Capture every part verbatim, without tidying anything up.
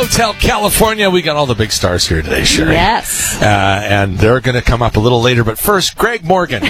Hotel California. We got all the big stars here today, Sherry. Yes. Uh, and they're going to come up a little later. But first, Greg Morgan.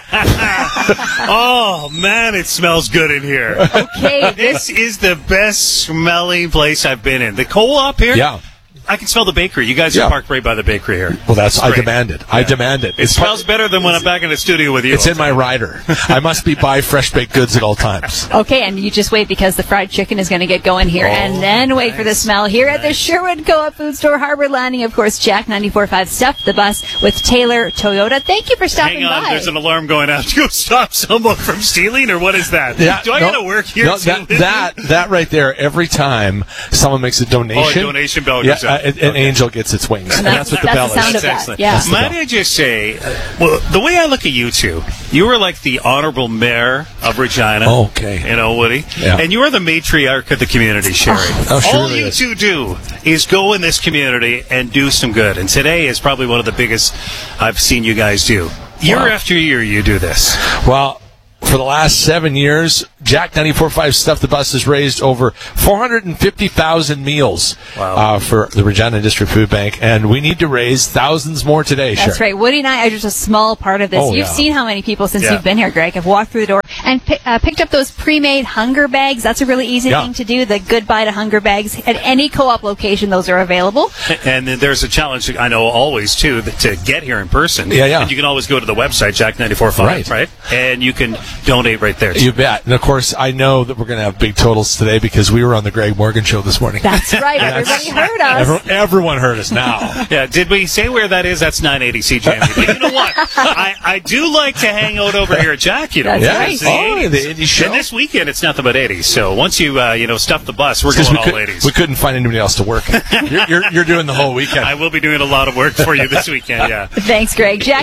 Oh, man, it smells good in here. Okay. This is the best smelling place I've been in. The co-op here? Yeah. I can smell the bakery. You guys Yeah. are parked right by the bakery here. Well, that's, It's I great. demand it. I demand it. It smells better than when I'm back in the studio with you. It's in my rider. I must be buy fresh baked goods at all times. Okay, and you just wait because the fried chicken is going to get going here. Oh, and then wait for the smell here at the Sherwood Co-op Food Store, Harbor Landing. Of course, Jack ninety-four point five Stuff the Bus with Taylor Toyota. Thank you for stopping Hang on, by. there's an alarm going out to go stop someone from stealing, or what is that? Yeah, Do I no, got to work here? No, too? that, that that right there. Every time someone makes a donation, Oh, a donation bell yeah, goes out. uh, an, an Okay. angel gets its wings, and, that's- that's what the that's bell the sound is. of That's that. excellent. Yeah. That's the Might bell. I just say, well, the way I look at you two, you were like the honorable mayor of Regina. Okay. You know, Woody? Yeah. And you are the matriarch of the community, Sherry. Oh, she All really you is. two do is go in this community and do some good. And today is probably one of the biggest I've seen you guys do. Year Wow. after year, you do this. Well, for the last seven years, Jack ninety-four point five Stuff the Bus has raised over four hundred fifty thousand meals Wow. uh, for the Regina District Food Bank, and we need to raise thousands more today, That's Sherry. right. Woody and I are just a small part of this. Oh, You've yeah. seen how many people since Yeah. you've been here, Greg, have walked through the door and pi- uh, picked up those pre-made hunger bags. That's a really easy Yeah. thing to do. The Goodbye to Hunger bags. At any co-op location, those are available. And then there's a challenge, I know, always, too, that to get here in person. Yeah, yeah. And you can always go to the website, Jack ninety-four point five, Right. right? And you can donate right there, too. You bet. And of course, I know that we're going to have big totals today because we were on the Greg Morgan Show this morning. That's right. Everybody heard us. Every- everyone heard us now. Yeah, did we say where that is? That's nine eighty C J M. But you know what? I, I do like to hang out over here at Jack, you know. That's Yeah. right. It's the Oh, eighties. the eighties show. And this weekend, it's nothing but eighties. So once you, uh, you know, stuff the bus, we're Because going we, all could, eighties. we couldn't find anybody else to work. You're, you're, you're doing the whole weekend. I will be doing a lot of work for you this weekend, yeah. Thanks, Greg. Jack